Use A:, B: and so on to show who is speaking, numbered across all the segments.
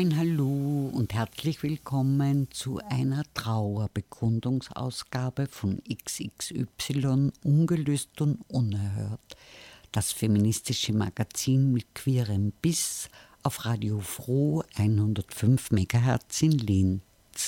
A: Ein Hallo und herzlich willkommen zu einer Trauerbekundungsausgabe von XXY Ungelöst und Unerhört, das feministische Magazin mit queerem Biss auf Radio Froh 105 MHz in Linz.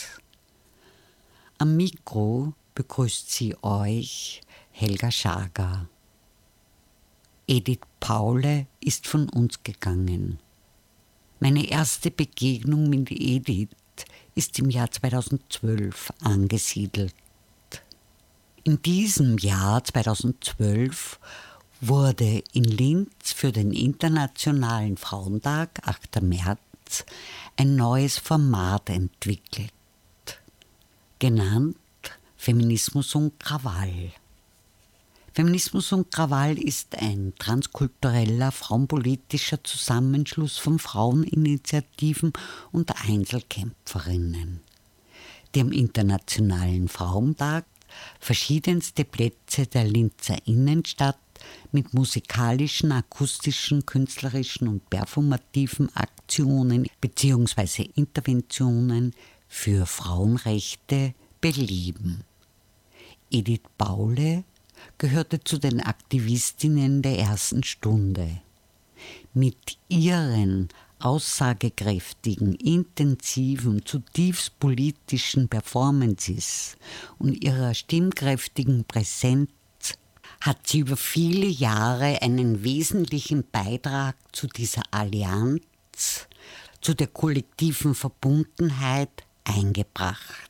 A: Am Mikro begrüßt sie euch Helga Schager. Edith Paule ist von uns gegangen. Meine erste Begegnung mit Edith ist im Jahr 2012 angesiedelt. In diesem Jahr 2012 wurde in Linz für den Internationalen Frauentag, 8. März, ein neues Format entwickelt, genannt Feminismus und Krawall. Feminismus und Krawall ist ein transkultureller, frauenpolitischer Zusammenschluss von Fraueninitiativen und Einzelkämpferinnen, die am Internationalen Frauentag verschiedenste Plätze der Linzer Innenstadt mit musikalischen, akustischen, künstlerischen und performativen Aktionen bzw. Interventionen für Frauenrechte beleben. Edith Paule gehörte zu den Aktivistinnen der ersten Stunde. Mit ihren aussagekräftigen, intensiven, zutiefst politischen Performances und ihrer stimmkräftigen Präsenz hat sie über viele Jahre einen wesentlichen Beitrag zu dieser Allianz, zu der kollektiven Verbundenheit eingebracht.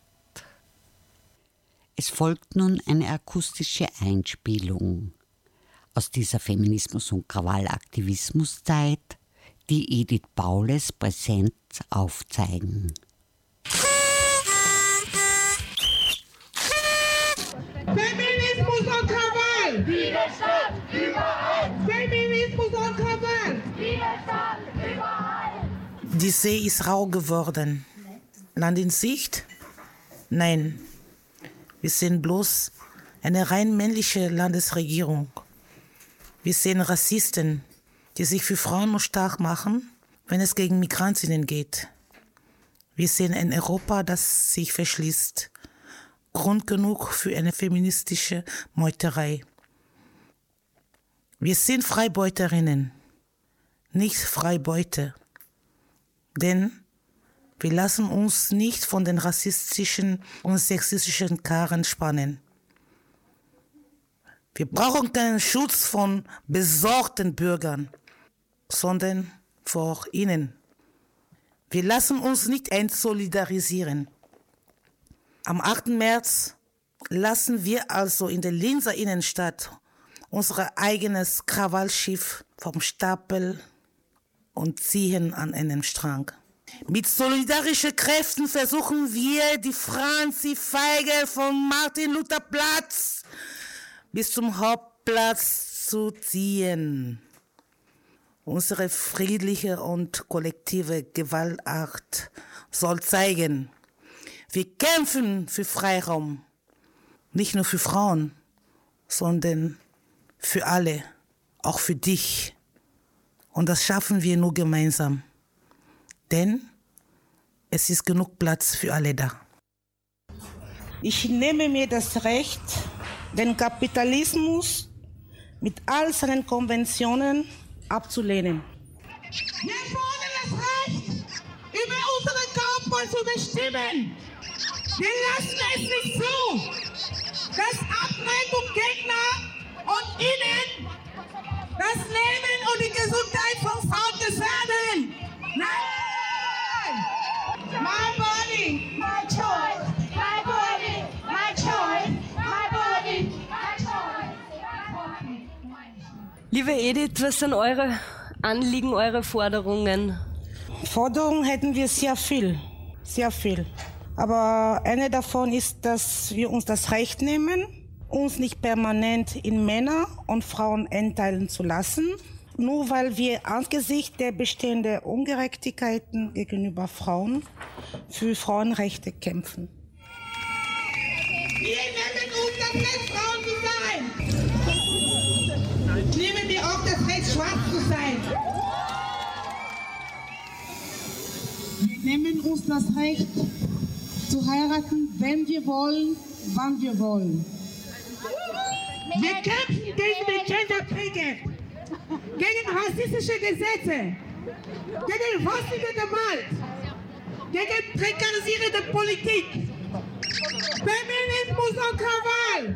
A: Es folgt nun eine akustische Einspielung aus dieser Feminismus- und Krawall-Aktivismuszeit, die Edith Paules Präsenz aufzeigen.
B: Feminismus und Krawall!
C: Widerstand überall!
B: Feminismus und Krawall!
C: Widerstand überall!
D: Die See ist rau geworden. Land in Sicht? Nein. Wir sehen bloß eine rein männliche Landesregierung. Wir sehen Rassisten, die sich für Frauen nur stark machen, wenn es gegen Migrantinnen geht. Wir sehen ein Europa, das sich verschließt. Grund genug für eine feministische Meuterei. Wir sind Freibeuterinnen, nicht Freibeute. Denn wir lassen uns nicht von den rassistischen und sexistischen Karren spannen. Wir brauchen keinen Schutz von besorgten Bürgern, sondern vor ihnen. Wir lassen uns nicht entsolidarisieren. Am 8. März lassen wir also in der Linzer Innenstadt unser eigenes Krawallschiff vom Stapel und ziehen an einem Strang. Mit solidarischen Kräften versuchen wir, die Franzi-Feige von Martin-Luther-Platz bis zum Hauptplatz zu ziehen. Unsere friedliche und kollektive Gewaltakt soll zeigen, wir kämpfen für Freiraum, nicht nur für Frauen, sondern für alle, auch für dich. Und das schaffen wir nur gemeinsam. Denn es ist genug Platz für alle da. Ich nehme mir das Recht, den Kapitalismus mit all seinen Konventionen abzulehnen.
B: Wir fordern das Recht, über unseren Körper zu bestimmen. Wir lassen es nicht zu, dass Abtreibungsgegner und ihnen das Leben und die Gesundheit von Frauen gefährden. Nein! My body,
C: My choice, my body, my choice, my body, my choice, my body.
E: Liebe Edith, was sind eure Anliegen, eure Forderungen?
D: Forderungen hätten wir sehr viel. Aber eine davon ist, dass wir uns das Recht nehmen, uns nicht permanent in Männer und Frauen einteilen zu lassen, nur weil wir angesichts der bestehenden Ungerechtigkeiten gegenüber Frauen für Frauenrechte kämpfen.
B: wir nehmen uns das Recht, Frauen zu sein. Nehmen wir auch das Recht, schwarz zu sein. nehmen uns das Recht zu heiraten, wenn wir wollen, wann wir wollen. Wir kämpfen gegen die Genderkriege, gegen rassistische Gesetze, gegen häusliche Gewalt, gegen prekarisierende Politik. Feminismus und Krawall!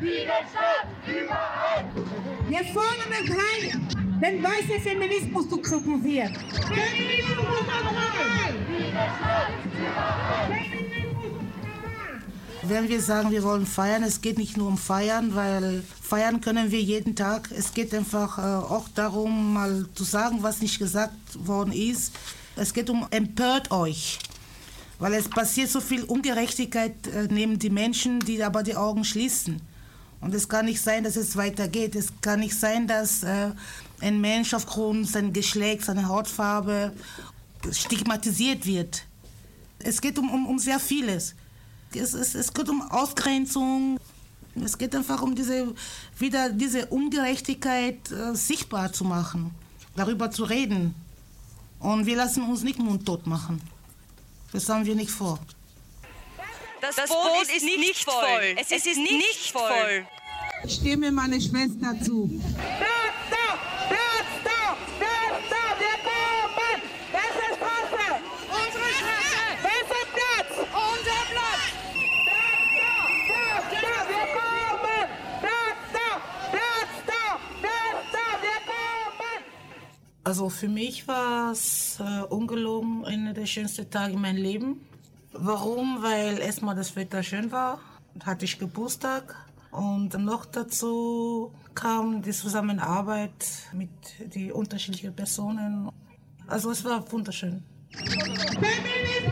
B: Wir fordern es rein, den weißen Feminismus zu kritisieren. Feminismus und Krawall!
D: Wenn wir sagen, wir wollen feiern, es geht nicht nur um Feiern, weil feiern können wir jeden Tag. Es geht einfach auch darum, mal zu sagen, was nicht gesagt worden ist. Es geht um empört euch. Weil es passiert so viel Ungerechtigkeit neben die Menschen, die aber die Augen schließen. Und es kann nicht sein, dass es weitergeht. Es kann nicht sein, dass ein Mensch aufgrund seines Geschlechts, seiner Hautfarbe stigmatisiert wird. Es geht um sehr vieles. Es geht um Ausgrenzung. Es geht einfach um diese Ungerechtigkeit sichtbar zu machen, darüber zu reden. Und wir lassen uns nicht mundtot machen. Das haben wir nicht vor.
F: Das Boot ist nicht voll. Es ist nicht voll.
B: Ich stimme meine Schwester zu. Wir kommen! Das ist Straße! Unsere Straße! Besser Platz! Unser Platz! Wir kommen! Wir kommen!
D: Also für mich war es ungelogen einer der schönsten Tage in meinem Leben. Warum? Weil erstmal das Wetter schön war, hatte ich Geburtstag und noch dazu kam die Zusammenarbeit mit den unterschiedlichen Personen. Also es war wunderschön.
B: Feminismus